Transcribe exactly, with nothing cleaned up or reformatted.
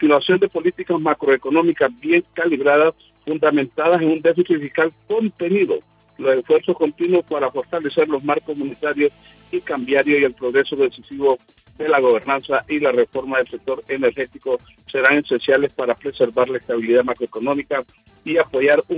continuación de políticas macroeconómicas bien calibradas, fundamentadas en un déficit fiscal contenido, los esfuerzos continuos para fortalecer los marcos monetarios y cambiarios y el progreso decisivo de la gobernanza y la reforma del sector energético serán esenciales para preservar la estabilidad macroeconómica y apoyar un